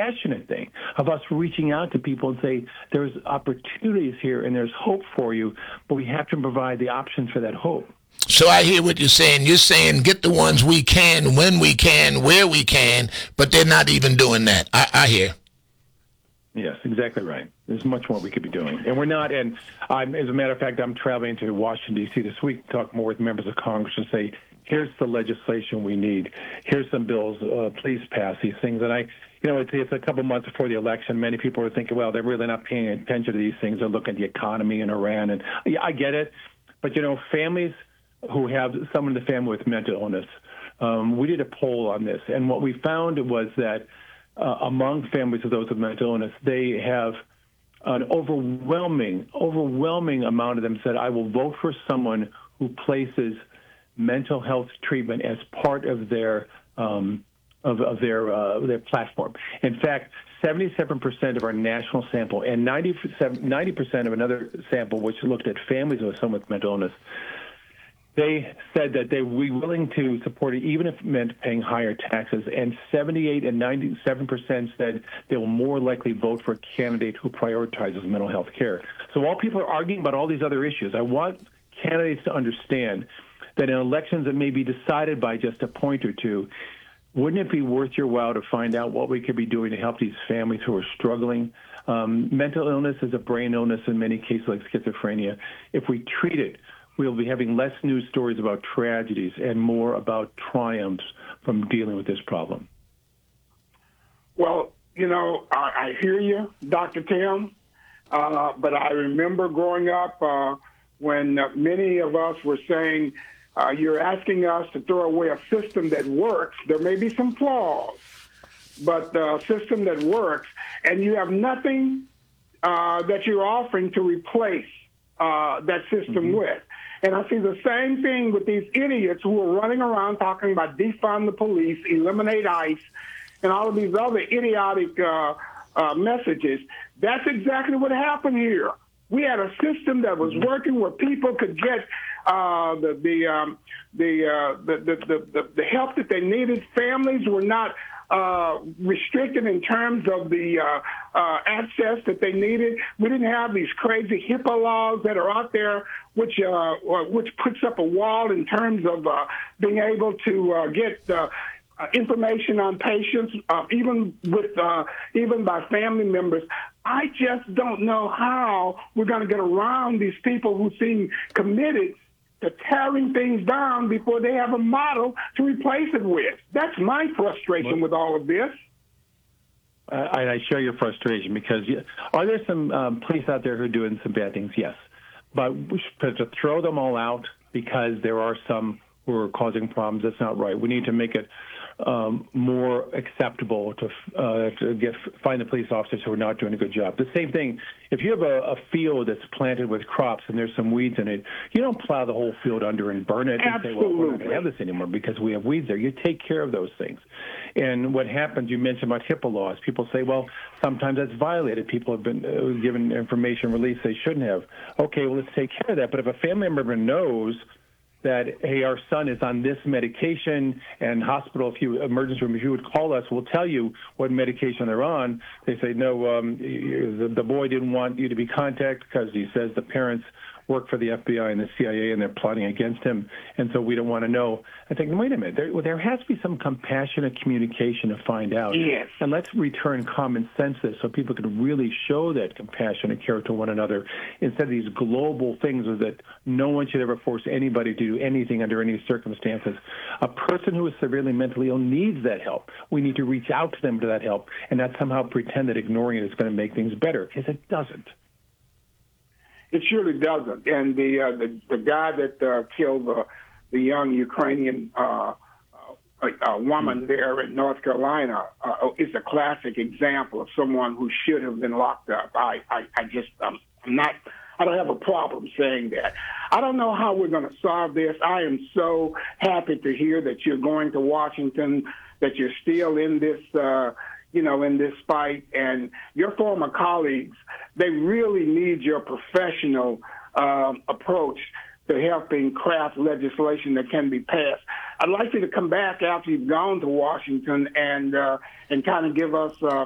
compassionate thing of us reaching out to people and say, there's opportunities here and there's hope for you, but we have to provide the options for that hope. So I hear what you're saying. You're saying get the ones we can, when we can, where we can, but they're not even doing that. I hear. Yes, exactly right. There's much more we could be doing. And we're not, and as a matter of fact, I'm traveling to Washington, D.C. this week to talk more with members of Congress and say, here's the legislation we need. Here's some bills. Please pass these things. And it's a couple months before the election. Many people are thinking, well, they're really not paying attention to these things. They're looking at the economy in Iran. And yeah, I get it. But, families who have someone in the family with mental illness, we did a poll on this. And what we found was that among families of those with mental illness, they have an overwhelming amount of them said, I will vote for someone who places mental health treatment as part of their their platform. In fact, 77% of our national sample and 90% of another sample, which looked at families with someone with mental illness, they said that they would be willing to support it even if it meant paying higher taxes. And 78 and 97% said they will more likely vote for a candidate who prioritizes mental health care. So while people are arguing about all these other issues, I want candidates to understand that in elections that may be decided by just a point or two, wouldn't it be worth your while to find out what we could be doing to help these families who are struggling? Mental illness is a brain illness in many cases like schizophrenia. If we treat it, we'll be having less news stories about tragedies and more about triumphs from dealing with this problem. Well, I hear you, Dr. Tim, but I remember growing up when many of us were saying, you're asking us to throw away a system that works. There may be some flaws, but a system that works, and you have nothing that you're offering to replace that system with. And I see the same thing with these idiots who are running around talking about defund the police, eliminate ICE, and all of these other idiotic messages. That's exactly what happened here. We had a system that was working where people could get the help that they needed. Families were not restricted in terms of the access that they needed. We didn't have these crazy HIPAA laws that are out there, which puts up a wall in terms of being able to get information on patients, even by family members. I just don't know how we're going to get around these people who seem committed to tearing things down before they have a model to replace it with. That's my frustration with all of this. I share your frustration because are there some police out there who are doing some bad things? Yes. But to throw them all out because there are some who are causing problems, that's not right. We need to make it more acceptable to find the police officers who are not doing a good job. The same thing, if you have a field that's planted with crops and there's some weeds in it, you don't plow the whole field under and burn it and say, well, we're not going to have this anymore because we have weeds there. You take care of those things. And what happens, you mentioned about HIPAA laws. People say, well, sometimes that's violated. People have been given information released they shouldn't have. Okay, well, let's take care of that. But if a family member knows that, hey, our son is on this medication and emergency room, if you would call us, we'll tell you what medication they're on. They say, no, the boy didn't want you to be contacted because he says the parents work for the FBI and the CIA and they're plotting against him, and so we don't want to know. I think, wait a minute, there has to be some compassionate communication to find out. Yes. And let's return common sense so people can really show that compassion and care to one another instead of these global things that no one should ever force anybody to do anything under any circumstances. A person who is severely mentally ill needs that help. We need to reach out to them for that help and not somehow pretend that ignoring it is going to make things better, because it doesn't. It surely doesn't. And the guy that killed the young Ukrainian woman there in North Carolina is a classic example of someone who should have been locked up. I don't have a problem saying that. I don't know how we're going to solve this. I am so happy to hear that you're going to Washington, that you're still in this in this fight, and your former colleagues, they really need your professional approach to helping craft legislation that can be passed. I'd like you to come back after you've gone to Washington and kind of give us